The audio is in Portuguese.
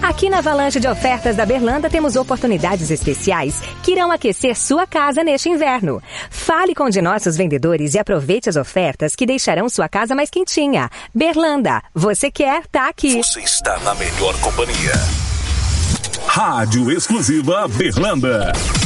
Aqui na Avalanche de Ofertas da Berlanda temos oportunidades especiais que irão aquecer sua casa neste inverno. Fale com um de nossos vendedores e aproveite as ofertas que deixarão sua casa mais quentinha. Berlanda, você quer, tá aqui. Você está na melhor companhia. Rádio Exclusiva Berlanda.